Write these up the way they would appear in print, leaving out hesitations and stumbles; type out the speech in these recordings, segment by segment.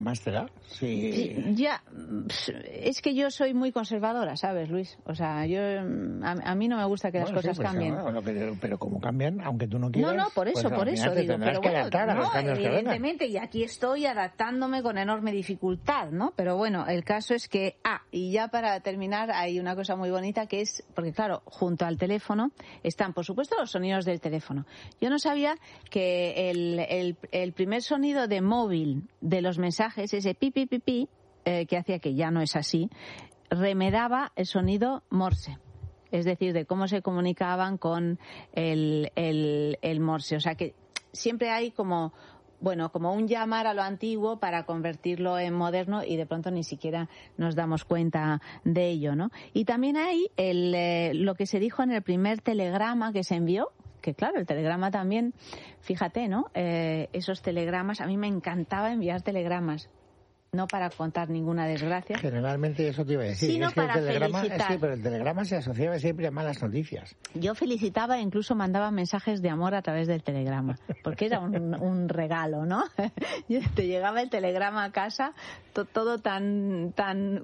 Más te da. Sí. Ya, es que yo soy muy conservadora, ¿sabes, Luis? O sea, a mí no me gusta que las cosas cambien. Pero como cambian, aunque tú no quieras... No, por eso digo. Pero bueno, evidentemente, y aquí estoy adaptándome con enorme dificultad, ¿no? Pero bueno, el caso es que... y ya para terminar, hay una cosa muy bonita que es... Porque claro, junto al teléfono están, por supuesto, los sonidos del teléfono. Yo no sabía que el primer sonido de móvil de los mensajes, ese pi, pi, pi, pi, que hacía, que ya no es así, remedaba el sonido Morse. Es decir, de cómo se comunicaban con el Morse. O sea que siempre hay como un llamar a lo antiguo para convertirlo en moderno y de pronto ni siquiera nos damos cuenta de ello, ¿no? Y también hay lo que se dijo en el primer telegrama que se envió, que claro, el telegrama también, fíjate, ¿no? Esos telegramas, a mí me encantaba enviar telegramas. No para contar ninguna desgracia. Generalmente eso te iba a decir. Sino para felicitar. Pero el telegrama se asociaba siempre a malas noticias. Yo felicitaba e incluso mandaba mensajes de amor a través del telegrama, porque era un regalo, ¿no? Te llegaba el telegrama a casa, todo tan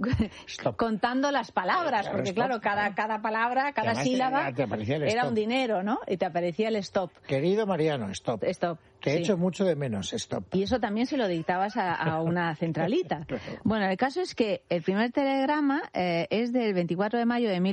contando las palabras, porque claro, cada palabra, cada sílaba era un dinero, ¿no? Y te aparecía el stop. Querido Mariano, stop. Stop. Te echo mucho de menos, stop. Y eso también se lo dictabas a una centralita. Bueno, el caso es que el primer telegrama es del 24 de mayo de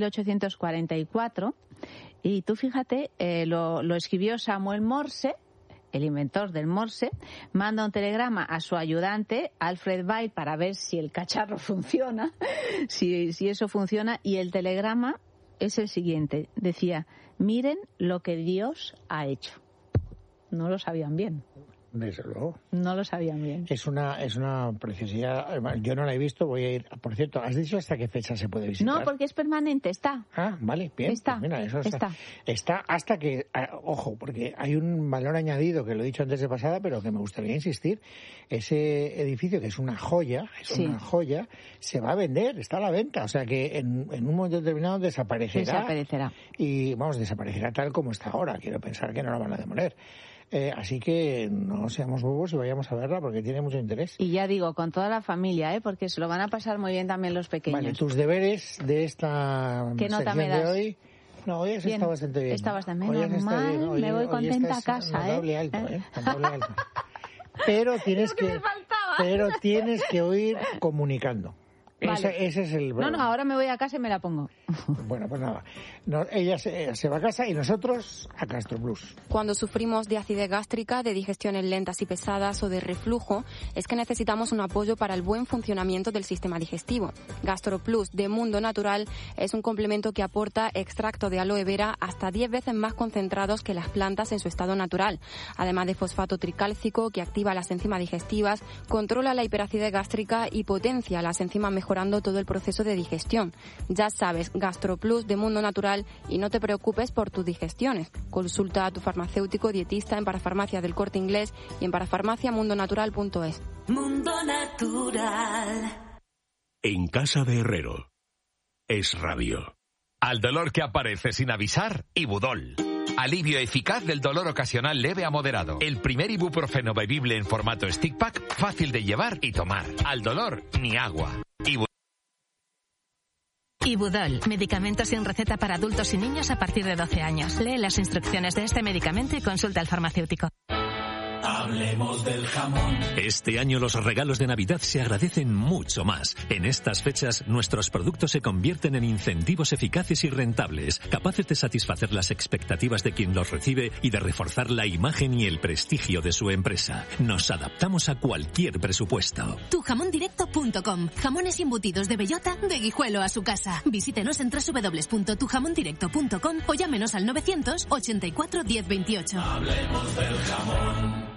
1844 y tú fíjate, lo escribió Samuel Morse, el inventor del Morse, manda un telegrama a su ayudante, Alfred Bell, para ver si el cacharro funciona, si eso funciona, y el telegrama es el siguiente. Decía, miren lo que Dios ha hecho. No lo sabían bien. Desde luego. No lo sabían bien. Es una preciosidad. Yo no la he visto, voy a ir. Por cierto, ¿has dicho hasta qué fecha se puede visitar? No, porque es permanente, está. Ah, vale, bien. Está. Pues mira, eso está hasta que... Ojo, porque hay un valor añadido que lo he dicho antes de pasada, pero que me gustaría insistir. Ese edificio, que es una joya, se va a vender, está a la venta. O sea que en un momento determinado desaparecerá. Y, desaparecerá tal como está ahora. Quiero pensar que no la van a demoler. Así que no seamos bobos y vayamos a verla porque tiene mucho interés. Y ya digo, con toda la familia, porque se lo van a pasar muy bien también los pequeños. Vale, tus deberes de esta ¿Qué nota sección me das? de hoy. No, hoy has estado bastante bien. Está bastante bien. Normal, me voy contenta a casa, notable alto, notable alto. Pero tienes que oír comunicando. Vale. Ese es el... No, ahora me voy a casa y me la pongo. Bueno, pues nada. Ella se va a casa y nosotros a Gastro Plus. Cuando sufrimos de acidez gástrica, de digestiones lentas y pesadas o de reflujo, es que necesitamos un apoyo para el buen funcionamiento del sistema digestivo. Gastro Plus de Mundo Natural es un complemento que aporta extracto de aloe vera hasta 10 veces más concentrados que las plantas en su estado natural. Además de fosfato tricálcico que activa las enzimas digestivas, controla la hiperacidez gástrica y potencia las enzimas mejorando todo el proceso de digestión. Ya sabes, Gastro Plus de Mundo Natural y no te preocupes por tus digestiones. Consulta a tu farmacéutico dietista en Parafarmacia del Corte Inglés y en parafarmaciamundonatural.es. Mundo Natural. En casa de Herrero. Es radio. Al dolor que aparece sin avisar, Ibudol. Alivio eficaz del dolor ocasional leve a moderado. El primer ibuprofeno bebible en formato stick pack, fácil de llevar y tomar. Al dolor, ni agua. Ibudol, medicamento sin receta para adultos y niños a partir de 12 años. Lee las instrucciones de este medicamento y consulta al farmacéutico. Hablemos del jamón. Este año los regalos de Navidad se agradecen mucho más. En estas fechas, nuestros productos se convierten en incentivos eficaces y rentables, capaces de satisfacer las expectativas de quien los recibe y de reforzar la imagen y el prestigio de su empresa. Nos adaptamos a cualquier presupuesto. Tujamondirecto.com. Jamones embutidos de bellota, de Guijuelo a su casa. Visítenos en www.tujamondirecto.com o llámenos al 984 1028. Hablemos del jamón.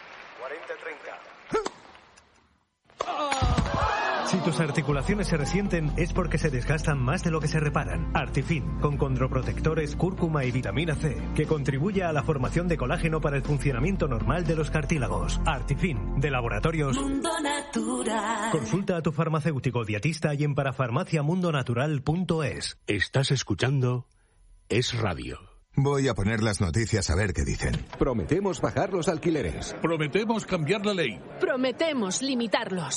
Si tus articulaciones se resienten es porque se desgastan más de lo que se reparan. Artifin, con condroprotectores, cúrcuma y vitamina C, que contribuye a la formación de colágeno para el funcionamiento normal de los cartílagos. Artifin, de Laboratorios Mundo Natural. Consulta a tu farmacéutico dietista y en parafarmaciamundonatural.es. Estás escuchando Es Radio. Voy a poner las noticias a ver qué dicen. Prometemos bajar los alquileres. Prometemos cambiar la ley. Prometemos limitarlos.